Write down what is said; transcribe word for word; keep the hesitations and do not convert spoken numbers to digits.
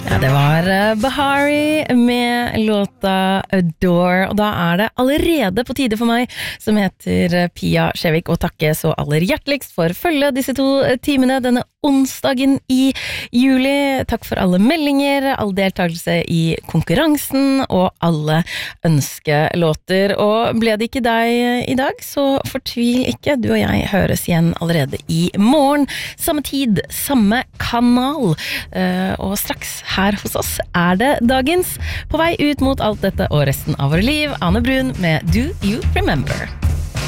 Ja, det var eh, Bahari med låta Adore, og da er det allerede på tide for meg, som heter eh, Pia Skjevik, å takke så aller hjerteligst for følge disse to eh, timene denne onsdagen i juli. Takk for alle meldinger, all deltakelse i konkurransen og alle ønskelåter. Og ble det ikke deg eh, i dag, så fortvil ikke, du og jeg høres igjen allerede i morgen. Samme tid, samme kanal, eh, og straks her hos oss er det dagens på vei ut mot alt dette og resten av våre liv. Anne Brun med Do You Remember?